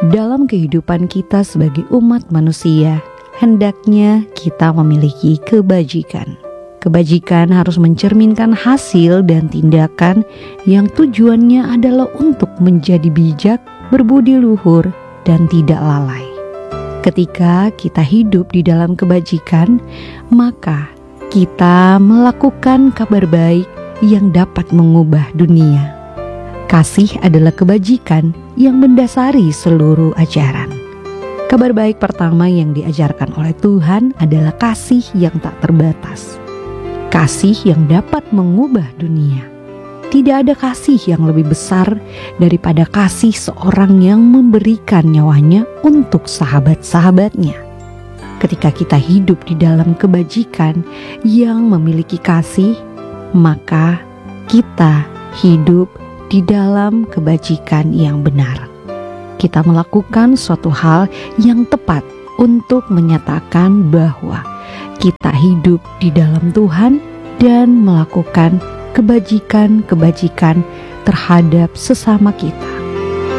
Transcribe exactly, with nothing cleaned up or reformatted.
Dalam kehidupan kita sebagai umat manusia, hendaknya kita memiliki kebajikan. Kebajikan harus mencerminkan hasil dan tindakan yang tujuannya adalah untuk menjadi bijak, berbudi luhur, dan tidak lalai. Ketika kita hidup di dalam kebajikan, maka kita melakukan kabar baik yang dapat mengubah dunia. Kasih adalah kebajikan yang mendasari seluruh ajaran. Kabar baik pertama yang diajarkan oleh Tuhan adalah kasih yang tak terbatas. Kasih yang dapat mengubah dunia. Tidak ada kasih yang lebih besar daripada kasih seorang yang memberikan nyawanya untuk sahabat-sahabatnya. Ketika kita hidup di dalam kebajikan yang memiliki kasih, maka kita hidup di dalam kebajikan yang benar. Kita melakukan suatu hal yang tepat untuk menyatakan bahwa kita hidup di dalam Tuhan dan melakukan kebajikan-kebajikan terhadap sesama kita.